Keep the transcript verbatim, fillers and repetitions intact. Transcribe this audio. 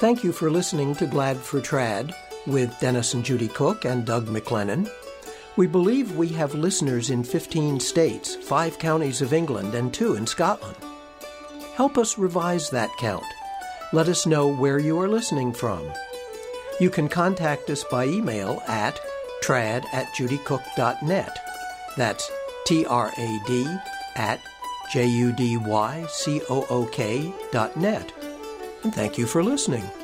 Thank you for listening to Glad for Trad with Dennis and Judy Cook and Doug McLennan. We believe we have listeners in fifteen states, five counties of England, and two in Scotland. Help us revise that count. Let us know where you are listening from. You can contact us by email at trad at judycook dot net. That's T R A D at J U D Y C O O K dot net. And thank you for listening.